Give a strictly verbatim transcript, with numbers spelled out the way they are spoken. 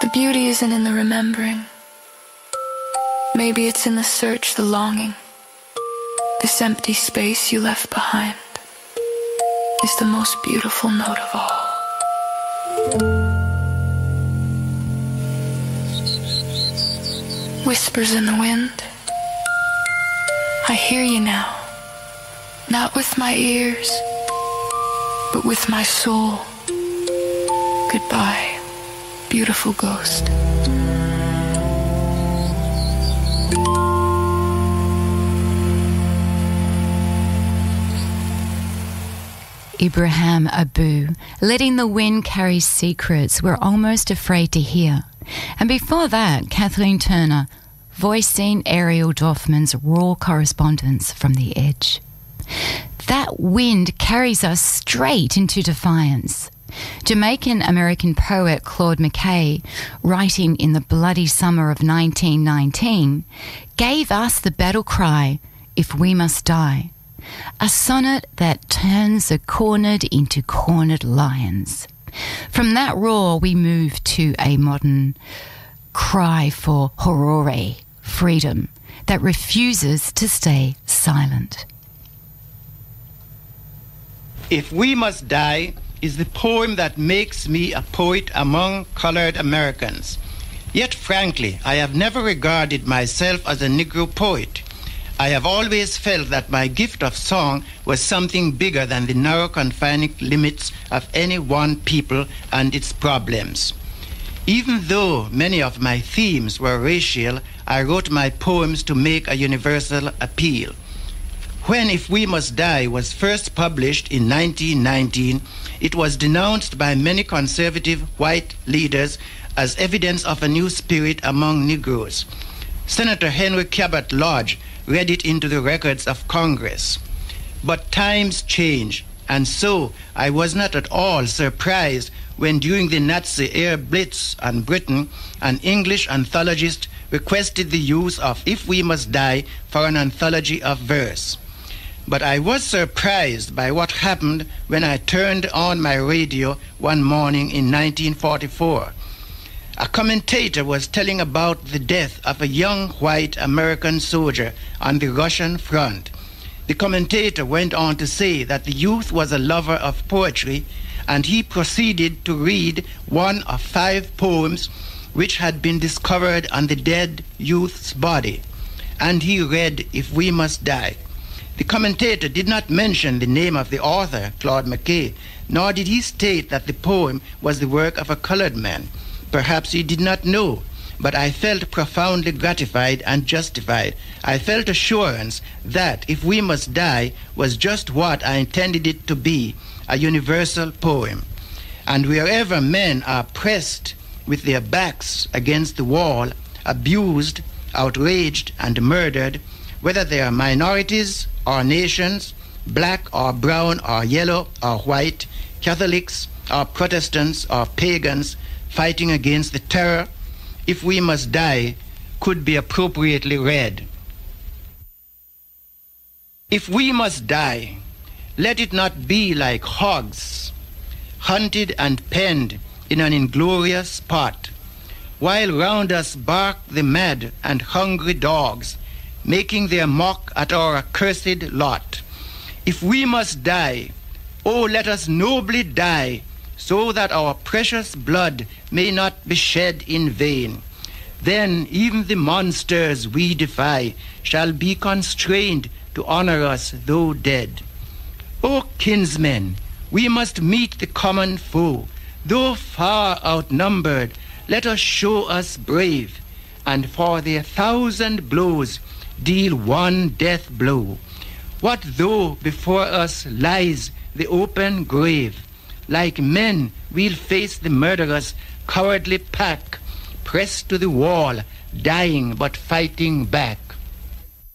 The beauty isn't in the remembering. Maybe it's in the search, the longing. This empty space you left behind is the most beautiful note of all. Whispers in the wind. I hear you now, not with my ears, but with my soul. Goodbye, beautiful ghost. Ibrahim Abu, letting the wind carry secrets we're almost afraid to hear. And before that, Kathleen Turner, voicing Ariel Dorfman's raw correspondence from the edge. That wind carries us straight into defiance. Jamaican-American poet Claude McKay, writing in the bloody summer of nineteen nineteen, gave us the battle cry, "If we must die," a sonnet that turns the cornered into cornered lions. From that roar, we move to a modern cry for horrore, freedom, that refuses to stay silent. If We Must Die is the poem that makes me a poet among colored Americans. Yet, frankly, I have never regarded myself as a Negro poet. I have always felt that my gift of song was something bigger than the narrow confining limits of any one people and its problems. Even though many of my themes were racial, I wrote my poems to make a universal appeal. When If We Must Die was first published in nineteen nineteen, it was denounced by many conservative white leaders as evidence of a new spirit among Negroes. Senator Henry Cabot Lodge read it into the records of Congress. But times change, and so I was not at all surprised when during the Nazi air blitz on Britain, an English anthologist requested the use of If We Must Die for an anthology of verse. But I was surprised by what happened when I turned on my radio one morning in nineteen forty-four. A commentator was telling about the death of a young white American soldier on the Russian front. The commentator went on to say that the youth was a lover of poetry, and he proceeded to read one of five poems which had been discovered on the dead youth's body. And he read If We Must Die. The commentator did not mention the name of the author, Claude McKay, nor did he state that the poem was the work of a colored man. Perhaps he did not know, but I felt profoundly gratified and justified. I felt assurance that If We Must Die was just what I intended it to be, a universal poem. And wherever men are pressed with their backs against the wall, abused, outraged, and murdered, whether they are minorities or nations, black or brown or yellow or white, Catholics or Protestants or pagans, fighting against the terror, If We Must Die could be appropriately read. If we must die, let it not be like hogs, hunted and penned in an inglorious spot, while round us bark the mad and hungry dogs, making their mock at our accursed lot. If we must die, oh, let us nobly die, so that our precious blood may not be shed in vain. Then even the monsters we defy shall be constrained to honor us though dead. O kinsmen, we must meet the common foe. Though far outnumbered, let us show us brave, and for their thousand blows deal one death blow. What though before us lies the open grave? Like men, we'll face the murderous, cowardly pack, pressed to the wall, dying but fighting back.